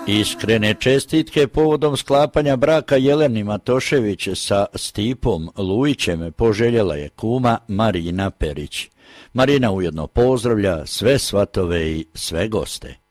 Iskrene čestitke povodom sklapanja braka Jeleni Matošević sa Stipom Lujićem poželjela je kuma Marina Perić. Marina ujedno pozdravlja sve svatove i sve goste.